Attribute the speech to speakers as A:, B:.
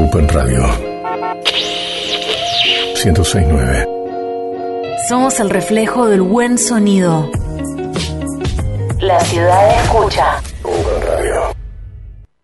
A: Open Radio 106.9.
B: Somos el reflejo del buen sonido. La ciudad escucha.
A: Open Radio.